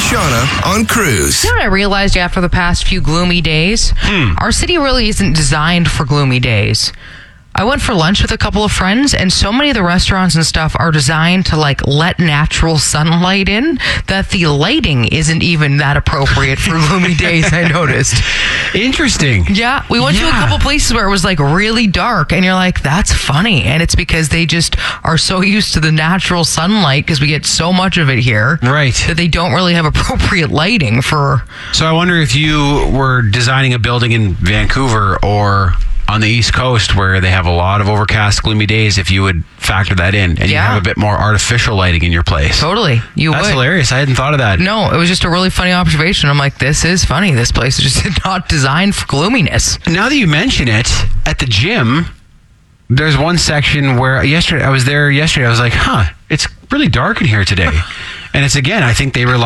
Shauna on Cruise. You know what I realized after the past few gloomy days? Our city really isn't designed for gloomy days. I went for lunch with a couple of friends, and so many of the restaurants and stuff are designed to let natural sunlight in that the lighting isn't even that appropriate for gloomy days, I noticed. Interesting. Yeah, we went to a couple places where it was really dark, and you're like, that's funny. And it's because they just are so used to the natural sunlight because we get so much of it here. Right. That they don't really have appropriate lighting for... So I wonder if you were designing a building in Vancouver or on the East Coast where they have a lot of overcast, gloomy days, if you would factor that in and you have a bit more artificial lighting in your place. Totally. That's hilarious. I hadn't thought of that. No, it was just a really funny observation. I'm like, this is funny. This place is just not designed for gloominess. Now that you mention it, at the gym, there's one section where I was there yesterday. I was like, it's really dark in here today. And it's, again, I think they rely